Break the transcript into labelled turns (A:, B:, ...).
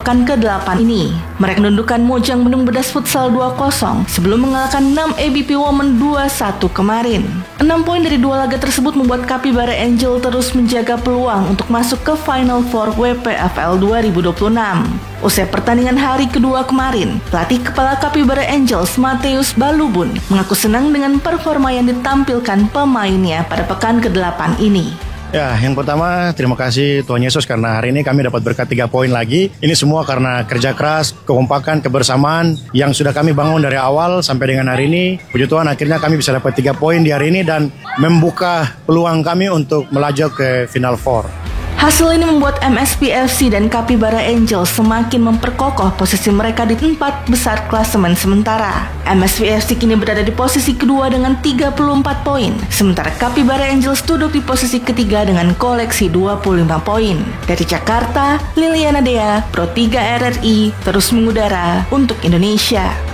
A: pekan ke-8 ini. Mereka menundukkan Mojang Bendung Bedas Futsal 2-0 sebelum mengalahkan 6 ABP Women 2-1 kemarin. 6 poin dari 2 laga tersebut membuat Capybara Angel terus menjaga peluang untuk masuk ke Final Four WPFL 2026. Usai pertandingan hari kedua kemarin, pelatih kepala Capybara Angels Mateus Balubun mengaku senang dengan performa yang ditampilkan pemainnya pada pekan ke-8 ini.
B: Ya, yang pertama terima kasih Tuhan Yesus karena hari ini kami dapat berkat 3 poin lagi. Ini semua karena kerja keras, kekompakan, kebersamaan yang sudah kami bangun dari awal sampai dengan hari ini. Puji Tuhan akhirnya kami bisa dapat 3 poin di hari ini dan membuka peluang kami untuk melaju ke Final Four.
A: Hasil ini membuat MSP-FC dan Capybara Angels semakin memperkokoh posisi mereka di 4 besar klasemen sementara. MSP-FC kini berada di posisi kedua dengan 34 poin, sementara Capybara Angels duduk di posisi ketiga dengan koleksi 25 poin. Dari Jakarta, Liliana Dea, Pro 3 RRI, terus mengudara untuk Indonesia.